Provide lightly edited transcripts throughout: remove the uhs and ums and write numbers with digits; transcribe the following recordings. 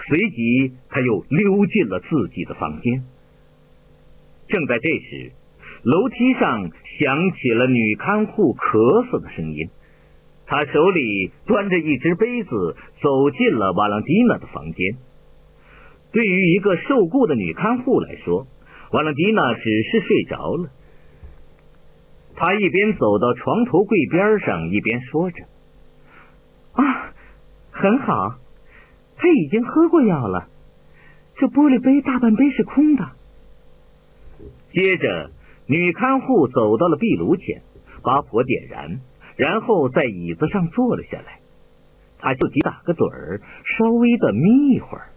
随即他又溜进了自己的房间。正在这时，楼梯上响起了女看护咳嗽的声音，她手里端着一只杯子走进了瓦朗蒂娜的房间。对于一个受雇的女看护来说，瓦朗蒂娜只是睡着了。她一边走到床头柜边上，一边说着：“啊，很好，他已经喝过药了，这玻璃杯大半杯是空的。”接着女看护走到了壁炉前，把火点燃，然后在椅子上坐了下来。她就地打个盹儿，稍微的眯一会儿。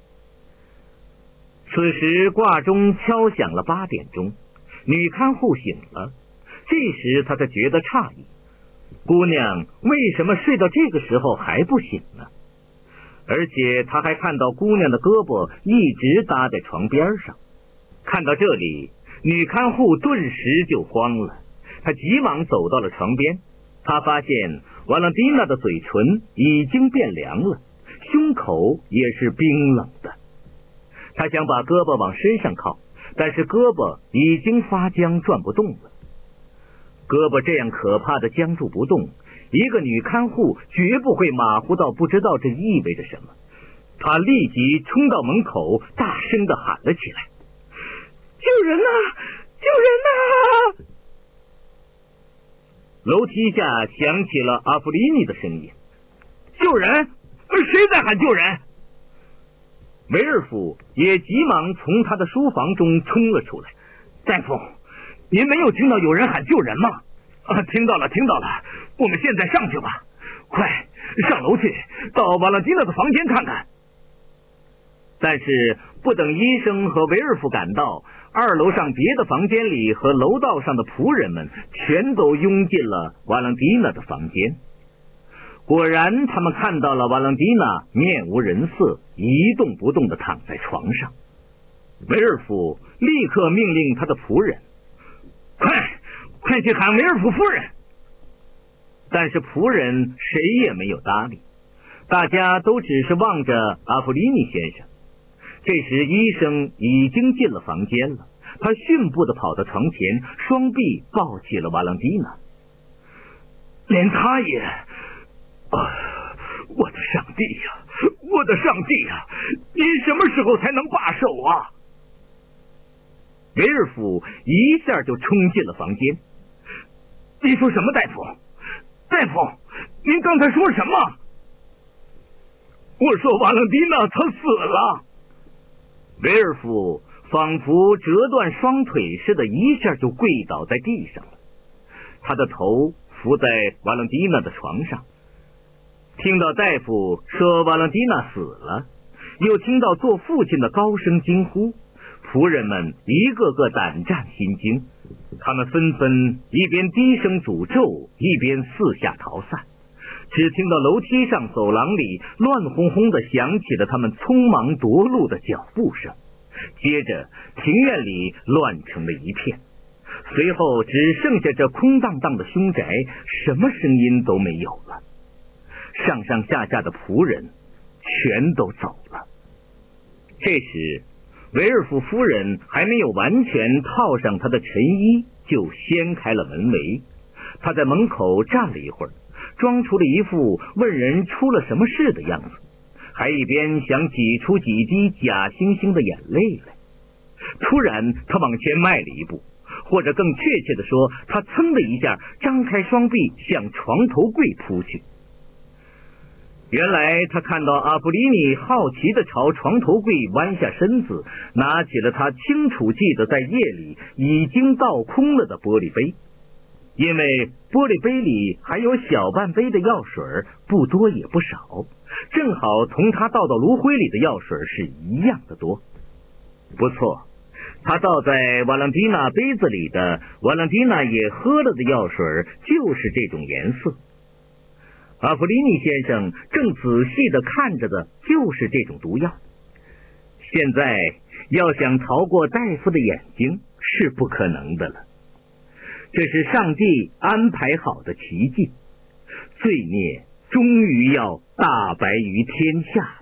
此时挂钟敲响了8点钟，女看护醒了。这时她才觉得诧异，姑娘为什么睡到这个时候还不醒呢？而且她还看到姑娘的胳膊一直搭在床边上。看到这里，女看护顿时就慌了，她急忙走到了床边。她发现瓦朗蒂娜的嘴唇已经变凉了，胸口也是冰冷的。她想把胳膊往身上靠，但是胳膊已经发僵，转不动了。胳膊这样可怕的僵住不动，一个女看护绝不会马虎到不知道这意味着什么。她立即冲到门口，大声地喊了起来：“救人啊！救人啊！”楼梯下响起了阿弗里尼的声音：“救人！谁在喊救人？”维尔夫也急忙从他的书房中冲了出来：“大夫，您没有听到有人喊救人吗？”“听到了，听到了，我们现在上去吧。快上楼去，到瓦朗蒂娜的房间看看。”但是不等医生和维尔夫赶到，2楼上别的房间里和楼道上的仆人们全都拥进了瓦朗蒂娜的房间。果然他们看到了瓦朗蒂娜面无人色，一动不动地躺在床上。维尔夫立刻命令他的仆人：“快去喊维尔夫夫人！”但是仆人谁也没有搭理，大家都只是望着阿弗里尼先生。这时医生已经进了房间了，他迅步地跑到床前，双臂抱起了瓦朗蒂娜。连他也……我的上帝呀，我的上帝呀，您什么时候才能罢手啊？维尔夫一下就冲进了房间。“你说什么，大夫？大夫，您刚才说什么？”“我说瓦朗蒂娜她死了。”维尔夫仿佛折断双腿似的，一下就跪倒在地上了。他的头伏在瓦朗蒂娜的床上。听到大夫说瓦朗蒂娜死了，又听到做父亲的高声惊呼，仆人们一个个胆战心惊，他们纷纷一边低声诅咒，一边四下逃散。只听到楼梯上走廊里乱哄哄地响起了他们匆忙夺路的脚步声，接着庭院里乱成了一片，随后只剩下这空荡荡的凶宅，什么声音都没有了。上上下下的仆人全都走了。这时维尔夫夫人还没有完全套上她的晨衣，就掀开了门围。她在门口站了一会儿，装出了一副问人出了什么事的样子，还一边想挤出几滴假惺惺的眼泪来。突然她往前迈了一步，或者更确切地说，她噌的一下张开双臂向床头柜扑去。原来他看到阿弗里尼好奇地朝床头柜弯下身子，拿起了他清楚记得在夜里已经倒空了的玻璃杯。因为玻璃杯里还有小半杯的药水，不多也不少，正好同他倒到炉灰里的药水是一样的多。不错，他倒在瓦朗蒂娜杯子里的，瓦朗蒂娜也喝了的药水就是这种颜色。阿弗里尼先生正仔细地看着的就是这种毒药。现在要想逃过大夫的眼睛是不可能的了，这是上帝安排好的奇迹，罪孽终于要大白于天下。